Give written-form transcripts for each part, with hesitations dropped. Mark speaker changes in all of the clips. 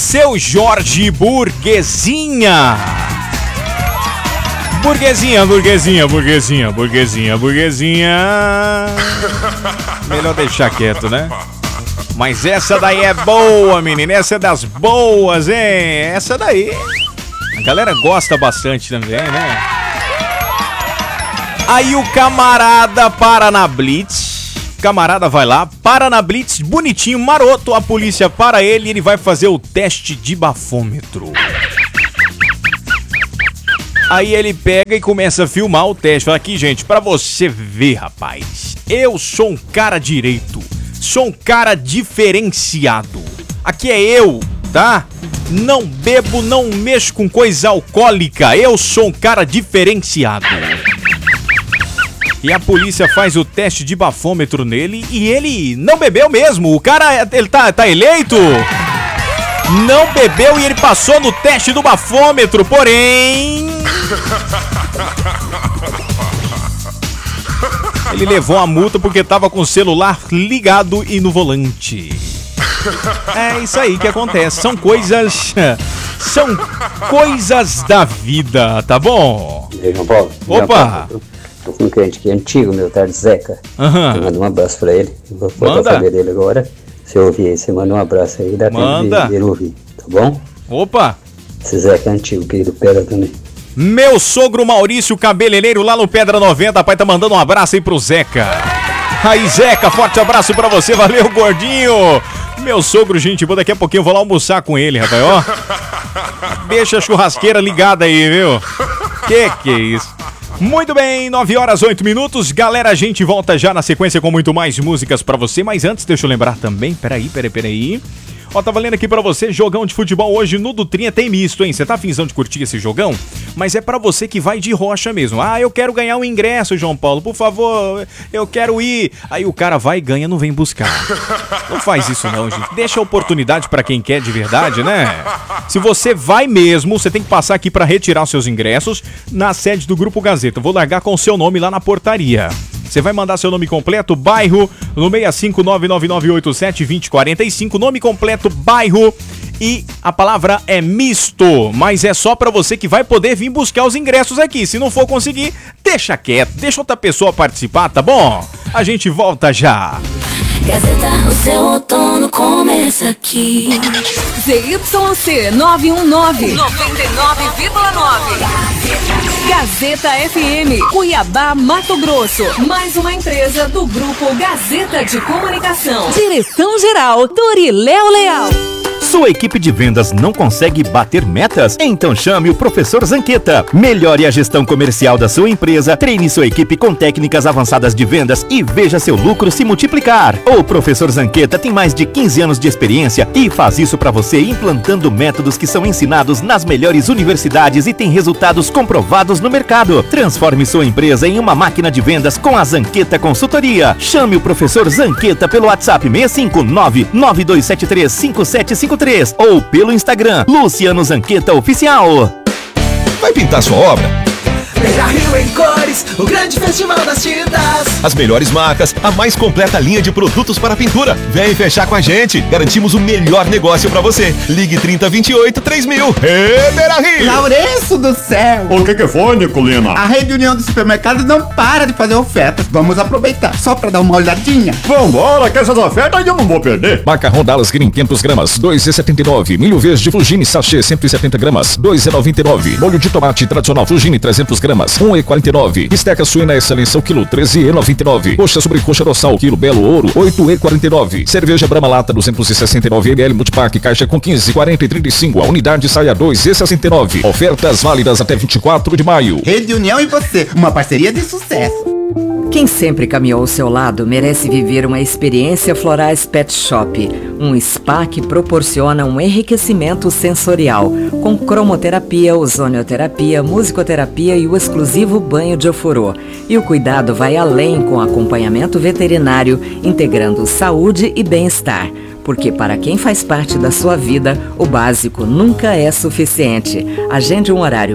Speaker 1: Seu Jorge Burguesinha. Burguesinha. Melhor deixar quieto, né? Mas essa daí é boa, menina. Essa é das boas, hein? Essa daí a galera gosta bastante também, né? Aí o camarada para na blitz. Camarada vai lá, para na blitz, bonitinho, maroto. A polícia para ele e ele vai fazer o teste de bafômetro. Aí ele pega e começa a filmar o teste. Fala aqui, gente, pra você ver, rapaz. Eu sou um cara direito. Sou um cara diferenciado. Aqui é eu, tá? Não bebo, não mexo com coisa alcoólica. Eu sou um cara diferenciado. E a polícia faz o teste de bafômetro nele e ele não bebeu mesmo. O cara, ele tá eleito. Não bebeu e ele passou no teste do bafômetro, porém... ele levou a multa porque tava com o celular ligado e no volante. É isso aí que acontece. São coisas da vida, tá bom?
Speaker 2: E aí, João Paulo?
Speaker 1: Opa!
Speaker 2: Tô com um cliente aqui antigo, meu, tarde Zeca.
Speaker 1: Aham.
Speaker 2: Manda um abraço pra ele. Vou saber dele agora. Se eu ouvir aí, você manda um abraço aí, dá tempo dele ouvir, tá bom?
Speaker 1: Opa!
Speaker 2: Esse Zeca é antigo, querido Pedra também.
Speaker 1: Meu sogro Maurício, cabeleireiro lá no Pedra 90, pai, tá mandando um abraço aí pro Zeca. Aí, Zeca, forte abraço pra você, valeu, gordinho. Meu sogro, gente boa, daqui a pouquinho eu vou lá almoçar com ele, rapaz, ó. Deixa a churrasqueira ligada aí, viu? Que é isso? Muito bem, 9h08. Galera, a gente volta já na sequência com muito mais músicas pra você. Mas antes, deixa eu lembrar também, peraí. Ó, tá valendo aqui pra você, jogão de futebol hoje no Dutrinha tem misto, hein? Você tá afinzão de curtir esse jogão? Mas é pra você que vai de rocha mesmo. Ah, eu quero ganhar um ingresso, João Paulo, por favor, eu quero ir. Aí o cara vai e ganha, não vem buscar. Não faz isso não, gente. Deixa a oportunidade pra quem quer de verdade, né? Se você vai mesmo, você tem que passar aqui pra retirar os seus ingressos na sede do Grupo Gazeta. Eu vou largar com o seu nome lá na portaria. Você vai mandar seu nome completo, bairro, no 65999872045, nome completo, bairro e a palavra é misto, mas é só pra você que vai poder vir buscar os ingressos aqui. Se não for conseguir, deixa quieto, deixa outra pessoa participar, tá bom? A gente volta já.
Speaker 3: Gazeta, o seu outono começa aqui.
Speaker 4: ZYC 919, 99,9. Gazeta FM, Cuiabá, Mato Grosso. Mais uma empresa do Grupo Gazeta de Comunicação. Direção-geral, Doriléo Leal.
Speaker 5: Sua equipe de vendas não consegue bater metas? Então chame o Professor Zanqueta. Melhore a gestão comercial da sua empresa, treine sua equipe com técnicas avançadas de vendas e veja seu lucro se multiplicar. O Professor Zanqueta tem mais de 15 anos de experiência e faz isso para você implantando métodos que são ensinados nas melhores universidades e tem resultados comprovados no mercado. Transforme sua empresa em uma máquina de vendas com a Zanqueta Consultoria. Chame o Professor Zanqueta pelo WhatsApp 659-9273-5753 ou pelo Instagram Luciano Zanqueta Oficial.
Speaker 6: Vai pintar sua obra?
Speaker 7: Beira Rio em cores, o grande festival das tintas.
Speaker 6: As melhores marcas, a mais completa linha de produtos para pintura. Vem fechar com a gente, garantimos o melhor negócio para você. Ligue 3028-3000. Beira Rio!
Speaker 8: Laurenço do céu!
Speaker 9: O que foi, Nicolina?
Speaker 8: A Rede União dos Supermercados não para de fazer ofertas. Vamos aproveitar, só para dar uma olhadinha.
Speaker 9: Vambora, que essas ofertas eu não vou perder.
Speaker 6: Macarrão Dallas Green 500 gramas, 2,79. Milho verde Fugini sachê 170 gramas, 2,99. Molho de tomate tradicional Fugini 300 gramas, 1,49. Bisteca suína excelência o quilo, 13,99. Coxa sobre coxa dorsal, quilo Belo Ouro, 8,49. Cerveja Brahma Lata 269 ml Multipack, caixa com 15, 40 e 35. A unidade sai a 2,69. Ofertas válidas até 24 de maio.
Speaker 8: Rede União e você, uma parceria de sucesso.
Speaker 10: Quem sempre caminhou ao seu lado merece viver uma experiência Florais Pet Shop, um spa que proporciona um enriquecimento sensorial, com cromoterapia, ozonioterapia, musicoterapia e o exclusivo banho de ofurô. E o cuidado vai além com acompanhamento veterinário, integrando saúde e bem-estar. Porque para quem faz parte da sua vida, o básico nunca é suficiente. Agende um horário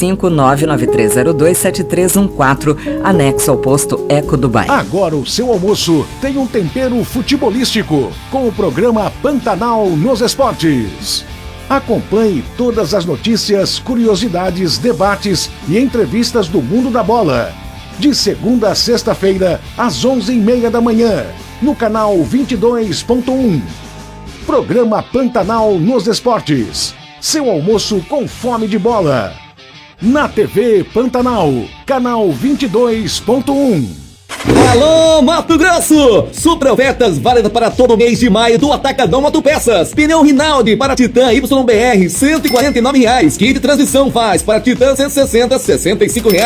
Speaker 10: 65993027314, anexo ao posto Eco Dubai.
Speaker 11: Agora o seu almoço tem um tempero futebolístico, com o programa Pantanal nos Esportes. Acompanhe todas as notícias, curiosidades, debates e entrevistas do mundo da bola. De segunda a sexta-feira, às 11h30 da manhã, no canal 22.1. Programa Pantanal nos Esportes. Seu almoço com fome de bola. Na TV Pantanal, canal 22.1.
Speaker 12: Alô, Mato Grosso! Super ofertas válidas para todo mês de maio do Atacadão Motopeças. Pneu Rinaldi para Titan YBR, R$149. Kit de transmissão faz para Titan 160, R$65.